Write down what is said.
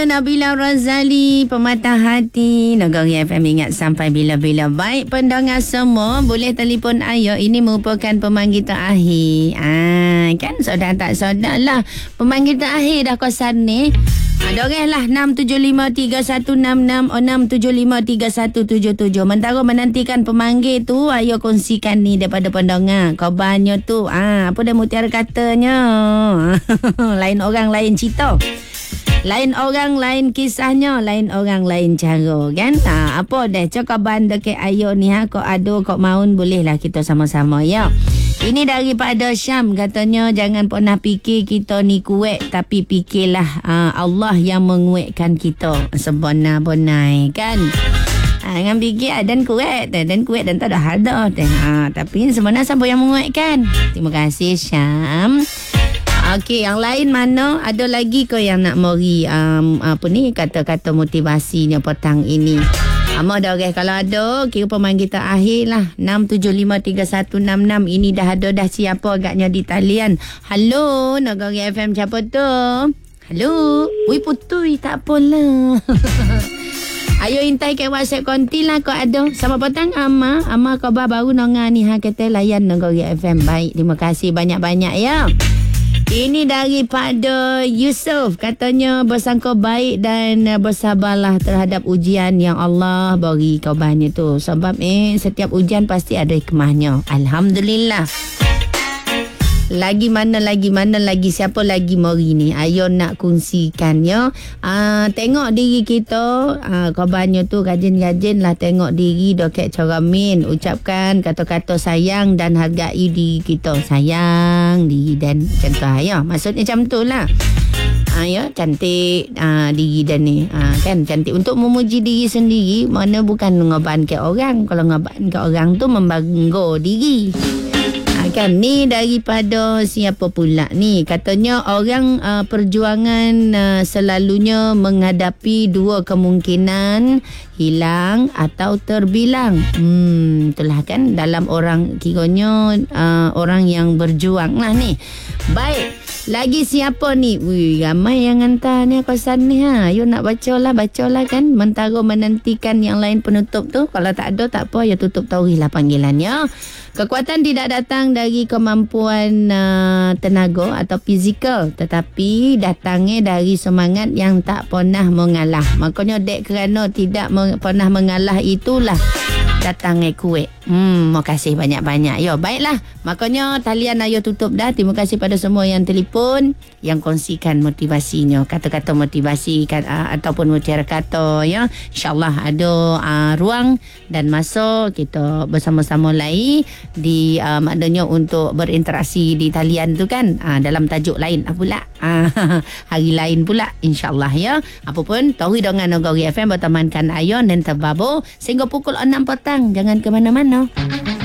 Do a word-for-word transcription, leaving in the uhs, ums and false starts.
Nabila Razali, Pematah Hati, Negeri F M, ingat sampai bila-bila. Baik pendengar semua, boleh telefon Ayo. Ini merupakan pemanggil terakhir. Ah, kan sudah tak sudah lah. Pemanggil terakhir dah kosan ni. Ada orang lah enam tujuh lima tiga satu enam enam enam tujuh lima tiga satu tujuh tujuh. Mentara menantikan pemanggil tu, Ayo kongsikan ni daripada pendengar. Khabarnya tu, ah, apa dia mutiara katanya? Lain orang, lain cerita. Lain orang, lain kisahnya, lain orang, lain cara, kan? Ha, apa dah cakap banda ke Ayo ni, ha? Kau ada, kau maun, bolehlah kita sama-sama, ya. Ini daripada Syam, katanya jangan pernah fikir kita ni kuat, tapi fikirlah ha, Allah yang menguatkan kita. Sebenar-benar, kan? Ha, dengan fikir dan kuat, dan kuat dan tak ada ada. Ha, tapi sebenarnya siapa yang menguatkan? Terima kasih, Syam. Okey, yang lain mana? Ada lagi ke yang nak meri um, apa ni kata-kata motivasinya petang ini? Ama dah orang kalau ada, kira pemanggil terakhir lah. enam tujuh lima tiga satu enam enam. Ini dah ada dah siapa agaknya di talian. Halo, Negeri F M, siapa tu? Halo. Ui, putui, tak apalah. Ayo intai ke WhatsApp konti lah kau ada. Selamat petang Ama. Ama khabar baru nonga ni ha kata layan Negeri F M. Baik, terima kasih banyak-banyak ya. Ini daripada Yusuf. Katanya bersangka baik dan bersabarlah terhadap ujian yang Allah beri kabarnya tu. Sebab eh setiap ujian pasti ada hikmahnya. Alhamdulillah. Lagi mana lagi mana lagi siapa lagi mari ni? Ayo nak kongsikan ya. Uh, tengok diri kita, uh, kabarnya tu rajin-rajin lah tengok diri doket cara min, ucapkan kata-kata sayang dan hargai diri kita. Sayang diri dan contoh ya. Maksudnya macam tu lah. Ah, ya, cantik ah, diri dan ni ah, kan cantik untuk memuji diri sendiri, mana bukan ngaban ke orang. Kalau ngaban ke orang tu membangga diri. Kan ni daripada siapa pula ni, katanya orang uh, perjuangan uh, selalunya menghadapi dua kemungkinan, hilang atau terbilang. Hmm, itulah kan dalam orang kiranya uh, orang yang berjuang lah ni. Baik, lagi siapa ni? Wih, ramai yang hantar ni kosan ni ha. You nak baca lah, baca lah kan. Mentara menantikan yang lain penutup tu. Kalau tak ada tak apa, ya tutup taurih lah panggilannya. Kekuatan tidak datang dari kemampuan uh, tenaga atau fizikal, tetapi datangnya dari semangat yang tak pernah mengalah. Makanya dek kerana tidak meng- pernah mengalah itulah datangnya kuat. Hmm, terima kasih banyak-banyak. Yo, baiklah. Makanya talian Ayo tutup dah. Terima kasih pada semua yang telefon, yang kongsikan motivasinya, kata-kata motivasi kan, uh, ataupun mutiara kata ya. InsyaAllah ada uh, ruang dan masa kita bersama-sama lagi di uh, maknanya untuk berinteraksi di talian tu kan, uh, dalam tajuk lain uh, pula. Uh, hari lain pula insyaAllah ya. Apapun, tahu dengan Negeri F M bertemankan Ayo dan Terbabo sehingga pukul enam petang. Jangan ke mana-mana.